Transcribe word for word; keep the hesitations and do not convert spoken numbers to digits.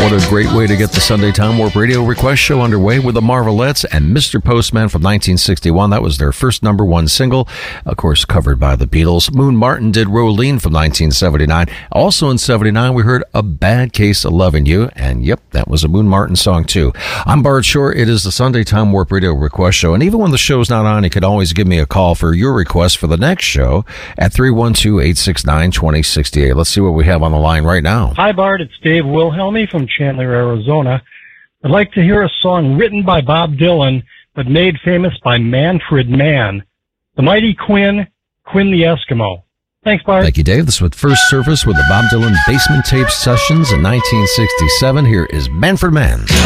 What a great way to get the Sunday Time Warp Radio Request Show underway with the Marvelettes and Mister Postman from nineteen sixty-one. That was their first number one single, of course, covered by the Beatles. Moon Martin did Rolene from nineteen seventy-nine. Also in seventy-nine, we heard A Bad Case of Loving You, and yep, that was a Moon Martin song too. I'm Bart Shore. It is the Sunday Time Warp Radio Request Show, and even when the show's not on, you can always give me a call for your request for the next show at three one two, eight six nine, two zero six eight. Let's see what we have on the line right now. Hi, Bart. It's Dave Wilhelmy from Chandler, Arizona. I'd like to hear a song written by Bob Dylan, but made famous by Manfred Mann. The Mighty Quinn, Quinn the Eskimo. Thanks, Bart. Thank you, Dave. This was first surface with the Bob Dylan Basement Tape Sessions in nineteen sixty-seven. Here is Manfred Mann.